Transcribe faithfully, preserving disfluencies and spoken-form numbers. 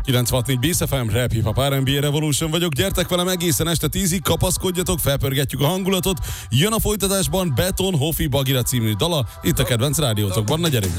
kilencvenhat négy Bész ef em, Rap, Hip Hop, er end bé, Revolution vagyok. Gyertek velem egészen este tízig, kapaszkodjatok, felpörgetjük a hangulatot. Jön a folytatásban Beton Hofi Bagira című dala, itt a kedvenc rádiótokban, na gyerünk!